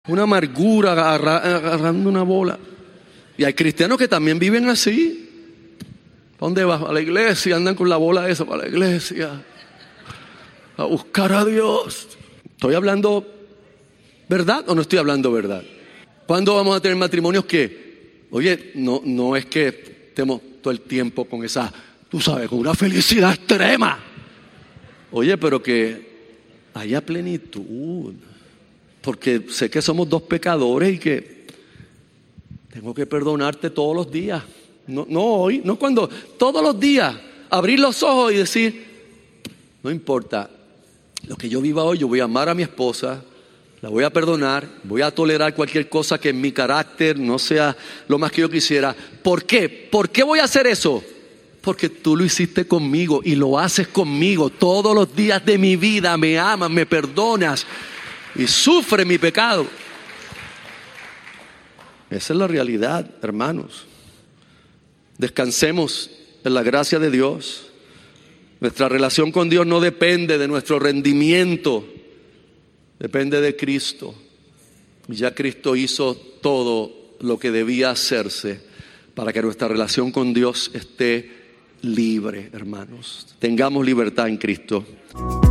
Una amargura agarrando una bola. Y hay cristianos que también viven así. ¿A dónde vas? A la iglesia, andan con la bola esa para la iglesia. A buscar a Dios. ¿Estoy hablando verdad o no estoy hablando verdad? ¿Cuándo vamos a tener matrimonios que, oye, no es que estemos todo el tiempo con esa, tú sabes, con una felicidad extrema? Oye, pero que haya plenitud. Porque sé que somos dos pecadores y que tengo que perdonarte todos los días. No hoy, no cuando, todos los días. Abrir los ojos y decir, no importa, lo que yo viva hoy, yo voy a amar a mi esposa, la voy a perdonar, voy a tolerar cualquier cosa que en mi carácter no sea lo más que yo quisiera. ¿Por qué? ¿Por qué voy a hacer eso? Porque tú lo hiciste conmigo y lo haces conmigo todos los días de mi vida. Me amas, me perdonas y sufre mi pecado. Esa es la realidad, hermanos. Descansemos en la gracia de Dios. Nuestra relación con Dios no depende de nuestro rendimiento, depende de Cristo. Y ya Cristo hizo todo lo que debía hacerse para que nuestra relación con Dios esté libre, hermanos. Tengamos libertad en Cristo.